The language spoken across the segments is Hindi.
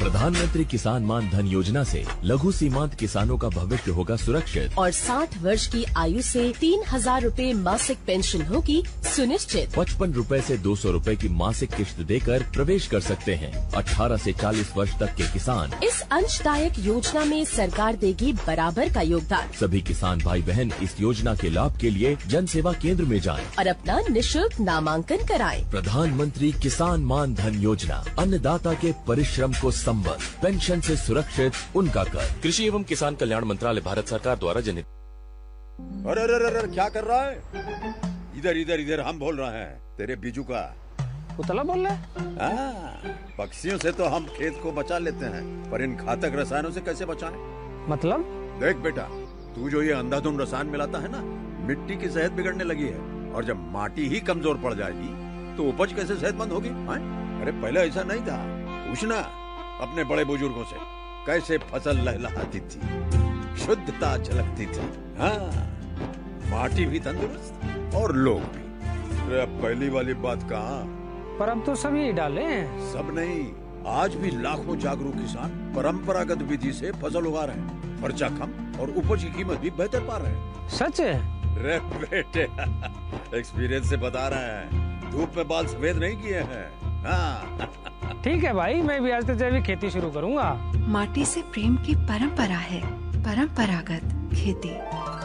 प्रधानमंत्री किसान मान धन योजना से लघु सीमांत किसानों का भविष्य होगा सुरक्षित और 60 वर्ष की आयु से 3,000 रूपए मासिक पेंशन होगी सुनिश्चित। 55 रूपए से 200 रूपए की मासिक किश्त देकर प्रवेश कर सकते हैं। 18 से 40 वर्ष तक के किसान इस अंशदायक योजना में सरकार देगी बराबर का योगदान। सभी किसान भाई बहन इस योजना के लाभ के लिए जन सेवा केंद्र में जाएं। और अपना निशुल्क नामांकन कराएं। प्रधानमंत्री किसान मान धन योजना, अन्नदाता के परिश्रम को संबल, पेंशन से सुरक्षित उनका कर। कृषि एवं किसान कल्याण मंत्रालय, भारत सरकार द्वारा जनहित। अरे अरे अरे अरे, क्या कर रहा है? इधर इधर इधर, हम बोल रहे हैं तेरे बीजू का। उतला बोल रहा है? पक्षियों से तो हम खेत को बचा लेते हैं, पर इन घातक रसायनों से कैसे बचाएं? मतलब? देख बेटा, तू जो ये अंधाधुंध रसायन मिलाता है ना, मिट्टी की सेहत बिगड़ने लगी है। और जब माटी ही कमजोर पड़ जाएगी तो उपज कैसे सेहतमंद होगी? अरे पहले ऐसा नहीं था। पूछना अपने बड़े बुजुर्गों से, कैसे फसल लहलहाती थी, शुद्धता झलकती थी। हाँ, माटी भी तंदुरुस्त और लोग भी। अरे अब पहली वाली बात कहाँ? पर अब तो सभी डाले हैं। सब नहीं, आज भी लाखों जागरूक किसान परंपरागत विधि से फसल उगा रहे हैं। खर्चा कम और उपज की कीमत भी बेहतर पा रहे हैं। सच है? रे बेटे, एक्सपीरियंस से बता रहे हैं, धूप में बाल सफेद नहीं किए हैं। हाँ। ठीक है भाई, मैं भी आज से जैविक खेती शुरू करूंगा। माटी से प्रेम की परंपरा है, परंपरागत खेती।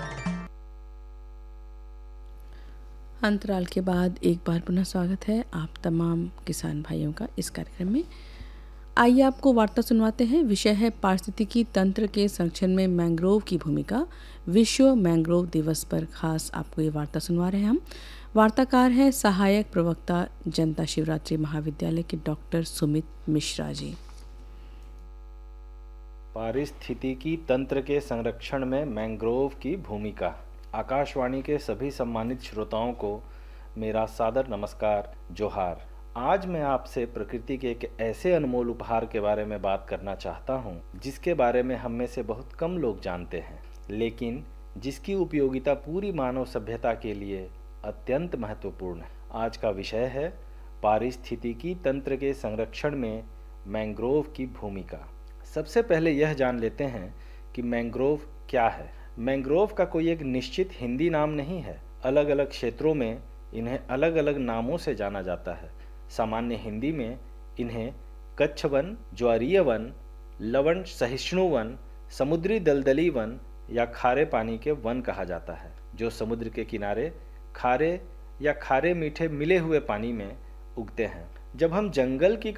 अंतराल के बाद एक बार पुनः स्वागत है आप तमाम किसान भाइयों का इस कार्यक्रम में। आइए आपको वार्ता सुनवाते हैं। विषय है पारिस्थितिकी तंत्र के संरक्षण में मैंग्रोव की भूमिका। विश्व मैंग्रोव दिवस पर खास आपको ये वार्ता सुनवा रहे हैं हम। वार्ताकार हैं सहायक प्रवक्ता जनता शिवरात्रि महाविद्यालय के डॉक्टर सुमित मिश्रा जी। पारिस्थितिकी तंत्र के संरक्षण में मैंग्रोव की भूमिका। आकाशवाणी के सभी सम्मानित श्रोताओं को मेरा सादर नमस्कार, जोहार। आज मैं आपसे प्रकृति के एक ऐसे अनमोल उपहार के बारे में बात करना चाहता हूं, जिसके बारे में हम में से बहुत कम लोग जानते हैं, लेकिन जिसकी उपयोगिता पूरी मानव सभ्यता के लिए अत्यंत महत्वपूर्ण है। आज का विषय है पारिस्थितिकी तंत्र के संरक्षण में मैंग्रोव की भूमिका। सबसे पहले यह जान लेते हैं कि मैंग्रोव क्या है। मैंग्रोव का कोई एक निश्चित हिंदी नाम नहीं है। अलग अलग क्षेत्रों में इन्हें अलग अलग नामों से जाना जाता है। सामान्य हिंदी में इन्हें कच्छ वन, ज्वारीय वन, लवण सहिष्णु वन, समुद्री दलदली वन या खारे पानी के वन कहा जाता है, जो समुद्र के किनारे खारे या खारे मीठे मिले हुए पानी में उगते हैं। जब हम जंगल की